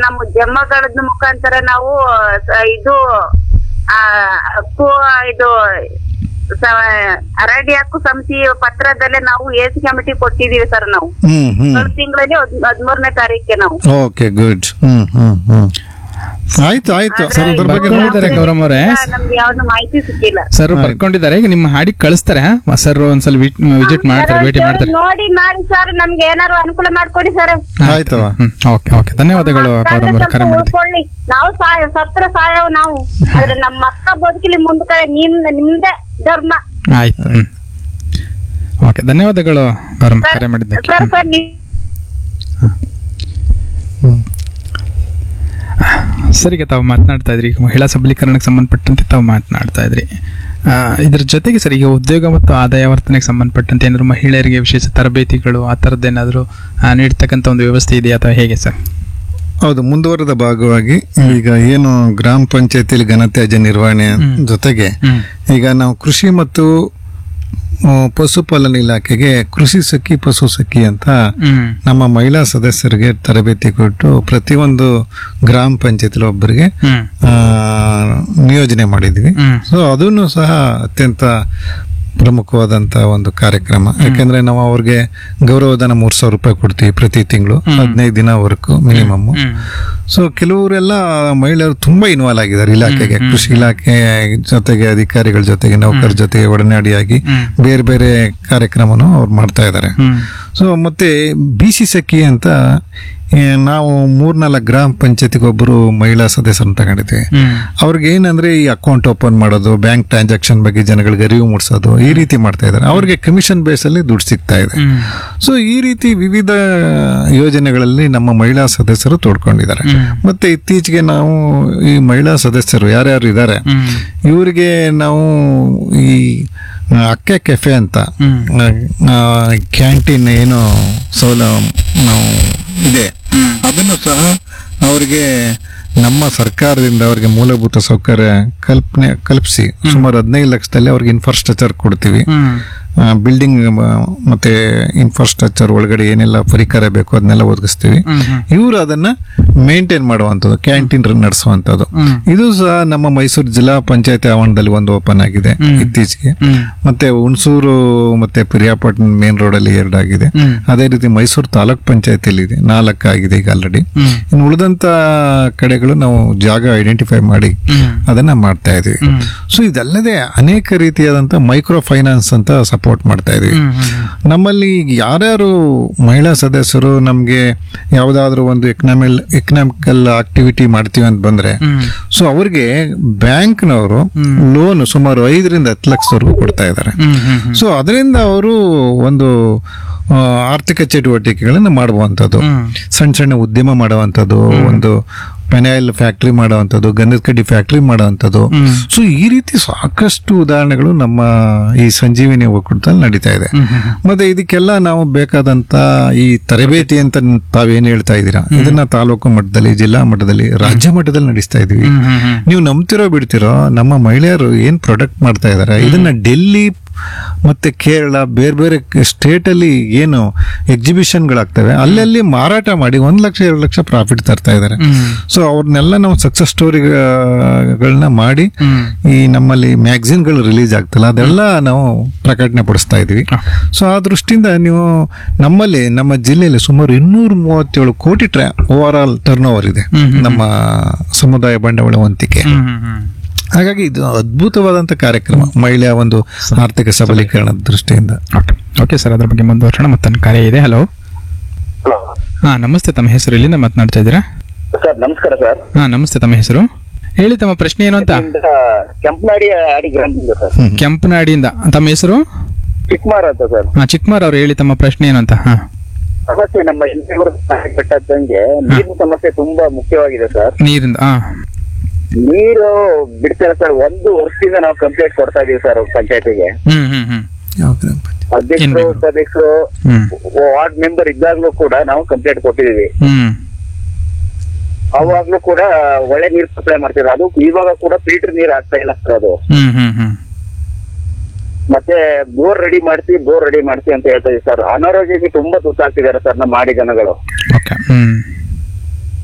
ನಮ್ಮ ಜಮ್ಮಗಳದ ಮುಖಾಂತರ ನಾವು ಇದು ಇದು ಅರಣ್ಯ ಹಕ್ಕು ಸಮಿತಿ ಪತ್ರದಲ್ಲೇ ನಾವು ಎಸಿ ಕಮಿಟಿ ಕೊಟ್ಟಿದೀವಿ ಸರ್. ನಾವು ತಿಂಗಳಲ್ಲಿ 13ನೇ ತಾರೀಕಿಗೆ ನಾವು. Okay, good. ಆಯ್ತು ಸರ್, ಅದ್ರ ಬಗ್ಗೆ ಗೌರಮ್ಮ ಅವರೇ ನಮ್ಗೆ ಯಾವ್ದು ಮಾಹಿತಿ ಸಿಕ್ಕಿಲ್ಲ ಸರ್. ಬರ್ಕೊಂಡಿದ್ದಾರೆ, ಈಗ ನಿಮ್ಮ ಹಾಡಿಗೆ ಕಳಿಸ್ತಾರೆ ಸರ್. ಒಂದ್ಸಲ ವಿಸಿಟ್ ಮಾಡ್ತಾರೆ, ಭೇಟಿ ಮಾಡ್ತಾರೆ. ನೋಡಿ ಸರ್, ನಮ್ಗೆ ಏನಾದ್ರು ಅನುಕೂಲ ಮಾಡ್ಕೊಡಿ ಸರ್. ಆಯ್ತವ. ಓಕೆ, ಧನ್ಯವಾದಗಳು ಗೌರಮ್ಮ ಅವರೇ, ಕರೆ ಮಾಡಿ. ನಾವು ಸತ್ರ ಸಾಯವ್ ನಾವು, ಆದ್ರೆ ನಮ್ಮ ಮಕ್ಕ ಬದುಕಲಿ ಮುಂದೆ ನಿಮ್ದೇ ಧರ್ಮ. ಆಯ್ತು. ಓಕೆ, ಧನ್ಯವಾದಗಳು ಗೌರಮ್ಮ, ಕರೆ ಮಾಡಿದ್ದಕ್ಕೆ. ಸರಿಗೆ ತಾವು ಮಾತನಾಡ್ತಾ ಇದ್ರಿ, ಈಗ ಮಹಿಳಾ ಸಬಲೀಕರಣಕ್ಕೆ ಸಂಬಂಧಪಟ್ಟಂತೆ ತಾವು ಮಾತನಾಡ್ತಾ ಇದ್ರಿ. ಇದ್ರ ಜೊತೆಗೆ ಸರ್, ಈಗ ಉದ್ಯೋಗ ಮತ್ತು ಆದಾಯ ವರ್ತನೆಗೆ ಸಂಬಂಧಪಟ್ಟಂತೆ ಏನಾದ್ರು ಮಹಿಳೆಯರಿಗೆ ವಿಶೇಷ ತರಬೇತಿಗಳು ಆ ಥರದ್ದೇನಾದರೂ ನೀಡ್ತಕ್ಕಂಥ ಒಂದು ವ್ಯವಸ್ಥೆ ಇದೆಯಾ ಅಥವಾ ಹೇಗೆ ಸರ್? ಹೌದು, ಮುಂದುವರೆದ ಭಾಗವಾಗಿ ಈಗ ಏನು ಗ್ರಾಮ ಪಂಚಾಯತಿಯಲ್ಲಿ ಘನತ್ಯಾಜ್ಯ ನಿರ್ವಹಣೆ ಜೊತೆಗೆ ಈಗ ನಾವು ಕೃಷಿ ಮತ್ತು ಪಶುಪಾಲನಾ ಇಲಾಖೆಗೆ ಕೃಷಿ ಸಖಿ ಪಶು ಸಖಿ ಅಂತ ನಮ್ಮ ಮಹಿಳಾ ಸದಸ್ಯರಿಗೆ ತರಬೇತಿ ಕೊಟ್ಟು ಪ್ರತಿಯೊಂದು ಗ್ರಾಮ ಪಂಚಾಯತ್ ಒಬ್ಬರಿಗೆ ನಿಯೋಜನೆ ಮಾಡಿದ್ವಿ. ಸೊ ಅದನ್ನು ಸಹ ಅತ್ಯಂತ ಪ್ರಮುಖವಾದಂತ ಒಂದು ಕಾರ್ಯಕ್ರಮ. ಯಾಕೆಂದ್ರೆ ನಾವು ಅವ್ರಿಗೆ ಗೌರವಧನ 3,000 ರೂಪಾಯಿ ಕೊಡ್ತೀವಿ ಪ್ರತಿ ತಿಂಗಳು, 15 ದಿನ ವರ್ಕ್ ಮಿನಿಮಮ್. ಸೊ ಕೆಲವರೆಲ್ಲ ಮಹಿಳೆಯರು ತುಂಬಾ ಇನ್ವಾಲ್ವ್ ಆಗಿದ್ದಾರೆ ಇಲಾಖೆಗೆ, ಕೃಷಿ ಇಲಾಖೆ ಜೊತೆಗೆ ಅಧಿಕಾರಿಗಳ ಜೊತೆಗೆ ನೌಕರ ಜೊತೆಗೆ ಒಡನಾಡಿಯಾಗಿ ಬೇರೆ ಬೇರೆ ಕಾರ್ಯಕ್ರಮನು ಅವ್ರು ಮಾಡ್ತಾ ಇದ್ದಾರೆ. ಸೊ ಮತ್ತೆ ಬಿಸಿ ಸಖಿ ಅಂತ ನಾವು 3-4 ಗ್ರಾಮ ಪಂಚಾಯತಿಗೆ ಒಬ್ಬರು ಮಹಿಳಾ ಸದಸ್ಯರನ್ನು ತಗೊಂಡಿದ್ದೀವಿ. ಅವ್ರಿಗೆ ಏನಂದ್ರೆ ಈ ಅಕೌಂಟ್ ಓಪನ್ ಮಾಡೋದು, ಬ್ಯಾಂಕ್ ಟ್ರಾನ್ಸಾಕ್ಷನ್ ಬಗ್ಗೆ ಜನಗಳಿಗೆ ಅರಿವು ಮೂಡಿಸೋದು, ಈ ರೀತಿ ಮಾಡ್ತಾ ಇದ್ದಾರೆ. ಅವ್ರಿಗೆ ಕಮಿಷನ್ ಬೇಸ್ ಅಲ್ಲಿ ದುಡ್ಡು ಸಿಗ್ತಾ ಇದೆ. ಸೊ ಈ ರೀತಿ ವಿವಿಧ ಯೋಜನೆಗಳಲ್ಲಿ ನಮ್ಮ ಮಹಿಳಾ ಸದಸ್ಯರು ತೋಡ್ಕೊಂಡಿದ್ದಾರೆ. ಮತ್ತೆ ಇತ್ತೀಚೆಗೆ ನಾವು ಈ ಮಹಿಳಾ ಸದಸ್ಯರು ಯಾರ್ಯಾರು ಇದ್ದಾರೆ ಇವರಿಗೆ ನಾವು ಈ ಅಕ್ಕೆ ಕೆಫೆ ಅಂತ ಕ್ಯಾಂಟೀನ್ ಏನು ನಾವು ಇದೆ ಅದನ್ನು ಸಹ ಅವರಿಗೆ ನಮ್ಮ ಸರ್ಕಾರದಿಂದ ಅವರಿಗೆ ಮೂಲಭೂತ ಸೌಕರ್ಯ ಕಲ್ಪಿಸಿ ಸುಮಾರು 15 ಲಕ್ಷದಲ್ಲಿ ಅವ್ರಿಗೆ ಇನ್ಫ್ರಾಸ್ಟ್ರಕ್ಚರ್ ಕೊಡ್ತೀವಿ. ಬಿಲ್ಡಿಂಗ್ ಮತ್ತೆ ಇನ್ಫ್ರಾಸ್ಟ್ರಕ್ಚರ್ ಒಳಗಡೆ ಏನೆಲ್ಲ ಪರಿಕರ ಬೇಕು ಅದನ್ನೆಲ್ಲ ಒದಗಿಸ್ತೀವಿ. ಇವರು ಅದನ್ನ ಮೇಂಟೈನ್ ಮಾಡುವಂಥದ್ದು, ಕ್ಯಾಂಟೀನ್ ನಡೆಸುವಂಥದ್ದು. ಇದು ಸಹ ನಮ್ಮ ಮೈಸೂರು ಜಿಲ್ಲಾ ಪಂಚಾಯತಿ ಆವರಣದಲ್ಲಿ ಒಂದು ಓಪನ್ ಆಗಿದೆ ಇತ್ತೀಚೆಗೆ. ಮತ್ತೆ ಹುಣಸೂರು ಮತ್ತೆ ಪಿರಿಯಾಪಟ್ಟಣ ಮೇನ್ ರೋಡ್ ಅಲ್ಲಿ 2 ಆಗಿದೆ. ಅದೇ ರೀತಿ ಮೈಸೂರು ತಾಲೂಕ್ ಪಂಚಾಯತಿಯಲ್ಲಿ ಇದೆ 4 ಆಗಿದೆ ಈಗ ಆಲ್ರೆಡಿ. ಇನ್ನು ಉಳಿದಂತ ಕಡೆಗಳು ನಾವು ಜಾಗ ಐಡೆಂಟಿಫೈ ಮಾಡಿ ಅದನ್ನ ಮಾಡ್ತಾ ಇದೀವಿ. ಸೊ ಇದಲ್ಲದೆ ಅನೇಕ ರೀತಿಯಾದಂತ ಮೈಕ್ರೋ ಫೈನಾನ್ಸ್ ಅಂತ ಸಪೋರ್ಟ್ ಮಾಡ್ತಾ ಇದೀವಿ. ನಮ್ಮಲ್ಲಿ ಯಾರ್ಯಾರು ಮಹಿಳಾ ಸದಸ್ಯರು ನಮ್ಗೆ ಯಾವ್ದಾದ್ರು ಒಂದು ಎಕನಾಮಿಕಲ್ ಆಕ್ಟಿವಿಟಿ ಮಾಡ್ತೀವಿ ಅಂತ ಬಂದ್ರೆ ಸೊ ಅವ್ರಿಗೆ ಬ್ಯಾಂಕ್ನವರು ಲೋನ್ ಸುಮಾರು 5-10 ಲಕ್ಷವರೆಗೂ ಕೊಡ್ತಾ ಇದ್ದಾರೆ. ಸೊ ಅದರಿಂದ ಅವರು ಒಂದು ಆರ್ಥಿಕ ಚಟುವಟಿಕೆಗಳನ್ನು ಮಾಡುವಂಥದ್ದು, ಸಣ್ಣ ಉದ್ಯಮ ಮಾಡುವಂಥದ್ದು, ಒಂದು ಪೆನಾಯಿಲ್ ಫ್ಯಾಕ್ಟ್ರಿ ಮಾಡುವಂಥದ್ದು, ಗಂಧದ ಕಡ್ಡಿ ಫ್ಯಾಕ್ಟ್ರಿ ಮಾಡುವಂಥದ್ದು. ಸೊ ಈ ರೀತಿ ಸಾಕಷ್ಟು ಉದಾಹರಣೆಗಳು ನಮ್ಮ ಈ ಸಂಜೀವಿನಿ ಒಕ್ಕೂಟದಲ್ಲಿ ನಡೀತಾ ಇದೆ. ಮತ್ತೆ ಇದಕ್ಕೆಲ್ಲ ನಾವು ಬೇಕಾದಂತ ಈ ತರಬೇತಿ ಅಂತ ತಾವೇನ್ ಹೇಳ್ತಾ ಇದ್ದೀರಾ, ಇದನ್ನ ತಾಲೂಕು ಮಟ್ಟದಲ್ಲಿ, ಜಿಲ್ಲಾ ಮಟ್ಟದಲ್ಲಿ, ರಾಜ್ಯ ಮಟ್ಟದಲ್ಲಿ ನಡೆಸ್ತಾ ಇದೀವಿ. ನೀವು ನಂಬ್ತಿರೋ ಬಿಡ್ತಿರೋ ನಮ್ಮ ಮಹಿಳೆಯರು ಏನ್ ಪ್ರಾಡಕ್ಟ್ ಮಾಡ್ತಾ ಇದಾರೆ ಇದನ್ನ ಡೆಲ್ಲಿ ಮತ್ತೆ ಕೇರಳ ಬೇರೆ ಬೇರೆ ಸ್ಟೇಟ್ ಅಲ್ಲಿ ಏನು ಎಕ್ಸಿಬಿಷನ್ ಗಳಾಗ್ತವೆ ಅಲ್ಲಲ್ಲಿ ಮಾರಾಟ ಮಾಡಿ 1 ಲಕ್ಷ 2 ಲಕ್ಷ ಪ್ರಾಫಿಟ್ ತರ್ತಾ ಇದಾರೆ. ಸೊ ಅವ್ರನ್ನೆಲ್ಲ ನಾವು ಸಕ್ಸಸ್ ಸ್ಟೋರಿಗಳನ್ನ ಮಾಡಿ ಈ ನಮ್ಮಲ್ಲಿ ಮ್ಯಾಗಝಿನ್ ಗಳು ರಿಲೀಸ್ ಆಗ್ತಲ್ಲ ಅದೆಲ್ಲ ನಾವು ಪ್ರಕಟಣೆ ಪಡಿಸ್ತಾ ಇದೀವಿ. ಸೊ ಆ ದೃಷ್ಟಿಯಿಂದ ನೀವು ನಮ್ಮಲ್ಲಿ ನಮ್ಮ ಜಿಲ್ಲೆಯಲ್ಲಿ ಸುಮಾರು 237 ಕೋಟಿ ಓವರ್ ಆಲ್ ಟರ್ನ್ ಓವರ್ ಇದೆ ನಮ್ಮ ಸಮುದಾಯ ಬಂಡವಾಳ ವಂತಿಕೆ. ಹಾಗಾಗಿ ಇದು ಅದ್ಭುತವಾದಂತ ಕಾರ್ಯಕ್ರಮ ಮಹಿಳೆಯ ಒಂದು ಆರ್ಥಿಕ ಸಬಲೀಕರಣದ ದೃಷ್ಟಿಯಿಂದ. ಓಕೆ ಸರ್, ಅದ್ರ ಬಗ್ಗೆ ಮುಂದುವರೋಣ. ಮತ್ತೊಂದು ಕಾರ್ಯ ಇದೆ. ಹಲೋ. ಹಾ, ನಮಸ್ತೆ. ತಮ್ಮ ಹೆಸರು ಎಲ್ಲಿಂದ ಮಾತನಾಡ್ತಾ ಇದ್ದೀರಾ? ಸರ್ ನಮಸ್ಕಾರ ಸರ್. ಹಾ, ನಮಸ್ತೆ. ತಮ್ಮ ಹೆಸರು ಹೇಳಿ, ತಮ್ಮ ಪ್ರಶ್ನೆ ಏನು ಅಂತ. ಕೆಂಪನಾಡಿಯಿಂದ. ತಮ್ಮ ಹೆಸರು? ಚಿಕ್ಮಾರ್ ಅಂತ ಸರ್. ಹಾ, ಚಿಕ್ಮಾರ್ ಅವ್ರು ಹೇಳಿ, ತಮ್ಮ ಪ್ರಶ್ನೆ ಏನು ಅಂತ. ಹಾ, ಸಮಸ್ಯೆ ನಮ್ಮ ಬೆಟ್ಟದಂಗೆ ನೀರಿನ ಸಮಸ್ಯೆ ತುಂಬಾ ಮುಖ್ಯವಾಗಿದೆ ಸರ್. ನೀರಿಂದ ನೀರು ಬಿಡ್ತಾರೆ ಸರ್. 1 ವರ್ಷದಿಂದ ನಾವು ಕಂಪ್ಲೇಂಟ್ ಕೊಡ್ತಾ ಇದೀವಿ ಸರ್ ಪಂಚಾಯತಿಗೆ. ಅಧ್ಯಕ್ಷರು, ಉಪಾಧ್ಯಕ್ಷರು, ವಾರ್ಡ್ ಮೆಂಬರ್ ಇದ್ದಾಗ್ಲೂ ಕೂಡ ನಾವು ಕಂಪ್ಲೇಂಟ್ ಕೊಟ್ಟಿದೀವಿ. ಅವಾಗ್ಲೂ ಕೂಡ ಒಳ್ಳೆ ನೀರು ಸಪ್ಲೈ ಮಾಡ್ತಿದ್ರು. ಅದು ಇವಾಗ ಕೂಡ ಫಿಲ್ಟರ್ ನೀರು ಆಗ್ತಾ ಇಲ್ಲ ಸರ್. ಅದು ಮತ್ತೆ ಬೋರ್ ರೆಡಿ ಮಾಡ್ತಿ ಅಂತ ಹೇಳ್ತಾ ಇದೀವಿ ಸರ್. ಅನಾರೋಗ್ಯಕ್ಕೆ ತುಂಬಾ ತುತ್ತಾಗ್ತಿದ್ದಾರೆ ಸರ್ ನಮ್ಮ ಮಾಡಿ ಜನಗಳು.